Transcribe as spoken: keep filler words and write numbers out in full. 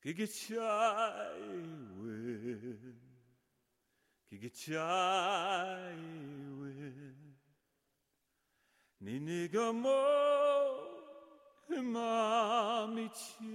Gige win, gige win. Ni niga mo ma mi chi